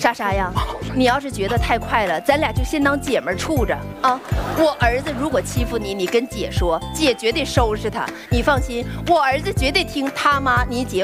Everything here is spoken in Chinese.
莎莎呀，你要是觉得太快了，咱俩就先当姐们儿处着啊。我儿子如果欺负你，你跟姐说，姐绝对收拾他。你放心，我儿子绝对听他妈你姐